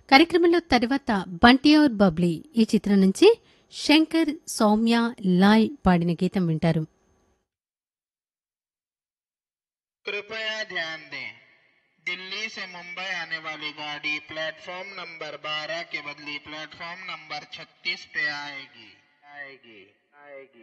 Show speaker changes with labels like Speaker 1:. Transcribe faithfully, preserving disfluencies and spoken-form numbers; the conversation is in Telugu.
Speaker 1: కార్యక్రమంలో తర్వాత బంటి ఔర్ బబ్లీ ఈ చిత్రం నుంచి శంకర్ సౌమ్య లాయ్ పాడిన గీతం వింటారు.
Speaker 2: कृपया ध्यान दें, दिल्ली से मुंबई आने वाली गाड़ी प्लेटफॉर्म नंबर बारह के बदले प्लेटफॉर्म नंबर छत्तीस पे आएगी आएगी आएगी